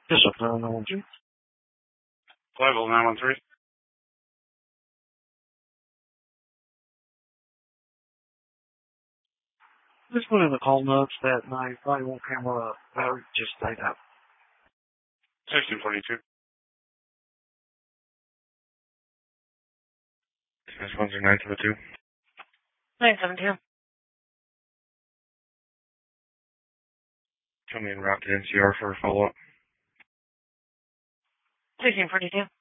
Yes, sir. 913. Level 913. Just put in the call notes that my body won't camera battery just died out. 1642. This one's a 972. 972. Tell me en route to NCR for a follow-up. 1642.